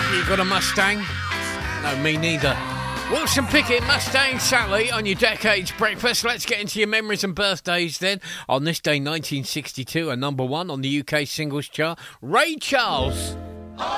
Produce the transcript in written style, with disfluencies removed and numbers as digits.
You got a Mustang? No, me neither. Wilson Pickett, Mustang Sally on your Decades Breakfast. Let's get into your memories and birthdays then. On this day, 1962, a number one on the UK singles chart, Ray Charles.